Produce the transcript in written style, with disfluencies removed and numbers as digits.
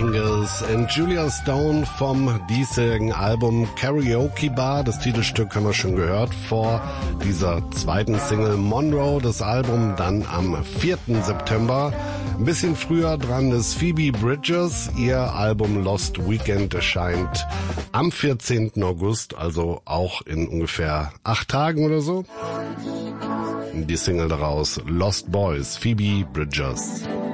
Angus und Julia Stone vom diesjährigen Album Karaoke Bar. Das Titelstück haben wir schon gehört vor dieser zweiten Single Monroe. Das Album dann am 4. September. Ein bisschen früher dran ist Phoebe Bridgers. Ihr Album Lost Weekend erscheint am 14. August, also auch in ungefähr 8 Tagen oder so. Die Single daraus, Lost Boys, Phoebe Bridgers.